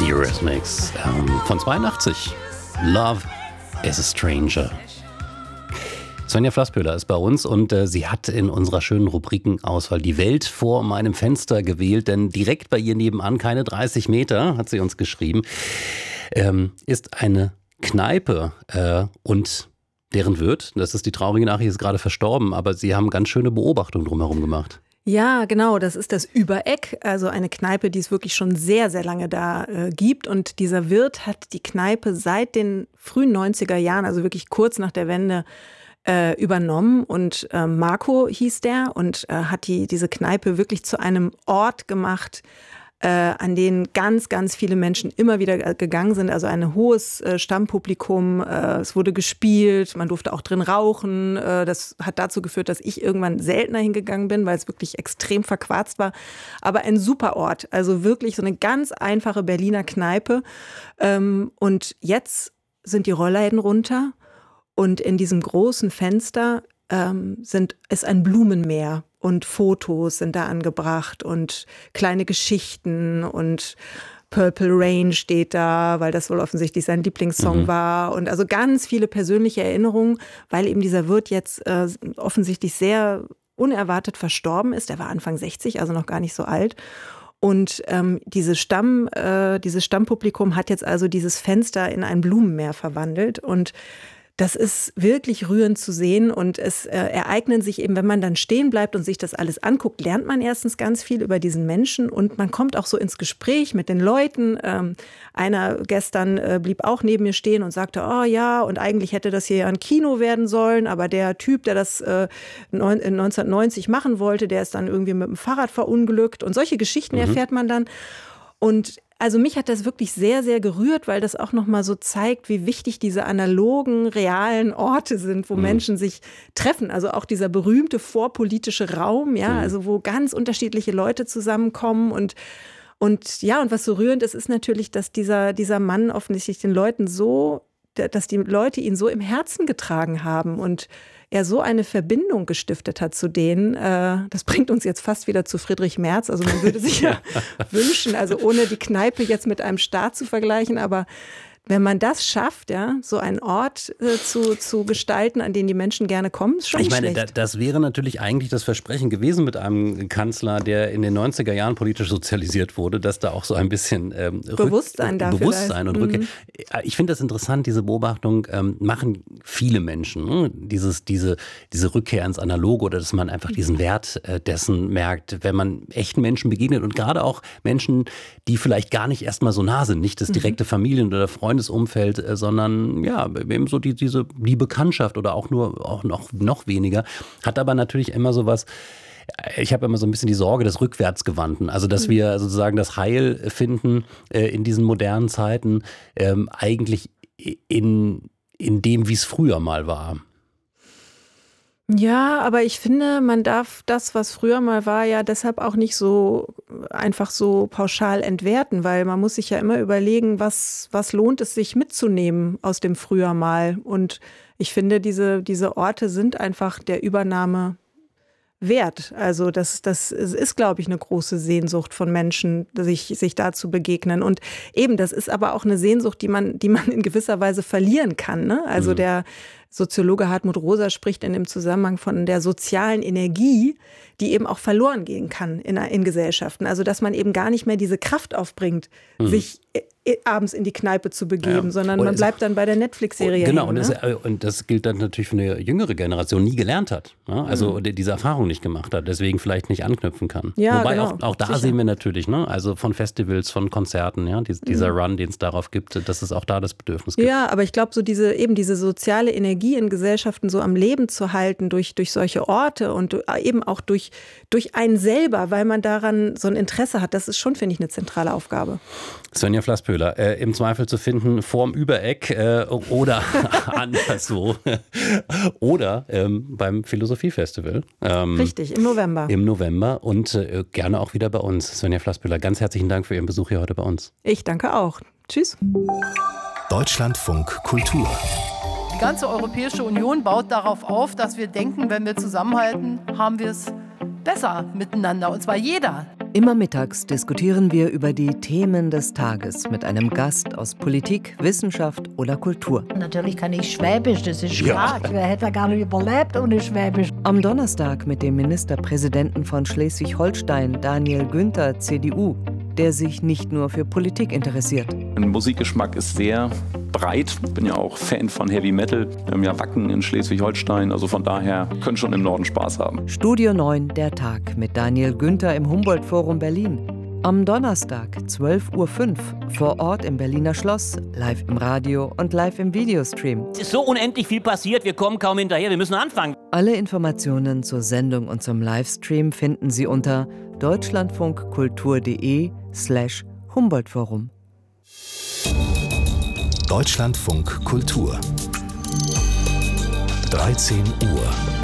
Die Eurythmics von 82. Love is a Stranger. Svenja Flasspöhler ist bei uns und sie hat in unserer schönen Rubrikenauswahl die Welt vor meinem Fenster gewählt, denn direkt bei ihr nebenan, keine 30 Meter, hat sie uns geschrieben, ist eine Kneipe und deren Wirt, das ist die traurige Nachricht, ist gerade verstorben, aber sie haben ganz schöne Beobachtungen drumherum gemacht. Ja, genau, das ist das Übereck, also eine Kneipe, die es wirklich schon sehr, sehr lange da gibt. Und dieser Wirt hat die Kneipe seit den frühen 90er Jahren, also wirklich kurz nach der Wende, übernommen. Und Marco hieß der und hat diese Kneipe wirklich zu einem Ort gemacht, an den ganz, ganz viele Menschen immer wieder gegangen sind. Also ein hohes Stammpublikum. Es wurde gespielt, man durfte auch drin rauchen. Das hat dazu geführt, dass ich irgendwann seltener hingegangen bin, weil es wirklich extrem verquarzt war. Aber ein super Ort. Also wirklich so eine ganz einfache Berliner Kneipe. Und jetzt sind die Rollläden runter und in diesem großen Fenster ist ein Blumenmeer. Und Fotos sind da angebracht und kleine Geschichten und Purple Rain steht da, weil das wohl offensichtlich sein Lieblingssong war. Und also ganz viele persönliche Erinnerungen, weil eben dieser Wirt jetzt offensichtlich sehr unerwartet verstorben ist. Er war Anfang 60, also noch gar nicht so alt. Und dieses Stammpublikum hat jetzt also dieses Fenster in ein Blumenmeer verwandelt. Und das ist wirklich rührend zu sehen und es ereignen sich eben, wenn man dann stehen bleibt und sich das alles anguckt, lernt man erstens ganz viel über diesen Menschen und man kommt auch so ins Gespräch mit den Leuten. Einer gestern blieb auch neben mir stehen und sagte, oh ja, und eigentlich hätte das hier ja ein Kino werden sollen, aber der Typ, der das 1990 machen wollte, der ist dann irgendwie mit dem Fahrrad verunglückt und solche Geschichten erfährt man dann. Und also mich hat das wirklich sehr, sehr gerührt, weil das auch nochmal so zeigt, wie wichtig diese analogen, realen Orte sind, wo Menschen sich treffen. Also auch dieser berühmte vorpolitische Raum, ja, also wo ganz unterschiedliche Leute zusammenkommen und was so rührend ist natürlich, dass dieser Mann offensichtlich dass die Leute ihn so im Herzen getragen haben und er so eine Verbindung gestiftet hat zu denen. Das bringt uns jetzt fast wieder zu Friedrich Merz. Also man würde sich ja wünschen, also ohne die Kneipe jetzt mit einem Staat zu vergleichen, aber wenn man das schafft, ja, so einen Ort zu gestalten, an den die Menschen gerne kommen, ist schon nicht schlecht. Ich meine, das wäre natürlich eigentlich das Versprechen gewesen mit einem Kanzler, der in den 90er Jahren politisch sozialisiert wurde, dass da auch so ein bisschen Bewusstsein und Rückkehr. Ich finde das interessant, diese Beobachtung machen viele Menschen, ne? Diese Rückkehr ins Analoge oder dass man einfach diesen Wert dessen merkt, wenn man echten Menschen begegnet und gerade auch Menschen, die vielleicht gar nicht erstmal so nah sind, nicht das direkte Familien- oder Freundesumfeld, sondern ja, eben so die Bekanntschaft oder auch noch weniger, hat aber natürlich immer sowas. Ich habe immer so ein bisschen die Sorge des Rückwärtsgewandten, also dass wir sozusagen das Heil finden in diesen modernen Zeiten eigentlich in dem, wie es früher mal war. Ja, aber ich finde, man darf das, was früher mal war, ja deshalb auch nicht so einfach so pauschal entwerten, weil man muss sich ja immer überlegen, was lohnt es sich mitzunehmen aus dem früher mal. Und ich finde, diese Orte sind einfach der Übernahme wert. Also das ist, glaube ich, eine große Sehnsucht von Menschen, sich da zu begegnen. Und eben, das ist aber auch eine Sehnsucht, die man in gewisser Weise verlieren kann. Ne? Also der Soziologe Hartmut Rosa spricht in dem Zusammenhang von der sozialen Energie, die eben auch verloren gehen kann in Gesellschaften. Also dass man eben gar nicht mehr diese Kraft aufbringt, sich abends in die Kneipe zu begeben, sondern man bleibt dann bei der Netflix-Serie Genau, hängen, und das gilt dann natürlich für eine jüngere Generation, nie gelernt hat. Ja? Also diese Erfahrung nicht gemacht hat, deswegen vielleicht nicht anknüpfen kann. Ja, wobei genau, auch da sehen wir natürlich, ne? Also von Festivals, von Konzerten, ja? Dieser Run, den es darauf gibt, dass es auch da das Bedürfnis gibt. Ja, aber ich glaube, so diese soziale Energie in Gesellschaften so am Leben zu halten durch solche Orte und eben auch durch einen selber, weil man daran so ein Interesse hat, das ist schon, finde ich, eine zentrale Aufgabe. Svenja Flasspöhler, im Zweifel zu finden vorm Übereck oder anderswo oder beim Philosophiefestival. Richtig, im November. Im November und gerne auch wieder bei uns. Svenja Flasspöhler, ganz herzlichen Dank für Ihren Besuch hier heute bei uns. Ich danke auch. Tschüss. Deutschlandfunk Kultur. Die ganze Europäische Union baut darauf auf, dass wir denken, wenn wir zusammenhalten, haben wir es besser miteinander. Und zwar jeder. Immer mittags diskutieren wir über die Themen des Tages mit einem Gast aus Politik, Wissenschaft oder Kultur. Natürlich kann ich Schwäbisch, das ist klar. Wer hätte gar nicht überlebt ohne Schwäbisch. Am Donnerstag mit dem Ministerpräsidenten von Schleswig-Holstein, Daniel Günther, CDU, der sich nicht nur für Politik interessiert. Mein Musikgeschmack ist sehr breit. Ich bin ja auch Fan von Heavy Metal. Wir haben ja Wacken in Schleswig-Holstein, also von daher können schon im Norden Spaß haben. Studio 9, der Tag mit Daniel Günther im Humboldt-Forum Berlin. Am Donnerstag, 12:05 Uhr, vor Ort im Berliner Schloss, live im Radio und live im Videostream. Es ist so unendlich viel passiert, wir kommen kaum hinterher, wir müssen anfangen. Alle Informationen zur Sendung und zum Livestream finden Sie unter deutschlandfunkkultur.de/Humboldt-Forum. Deutschlandfunk Kultur 13 Uhr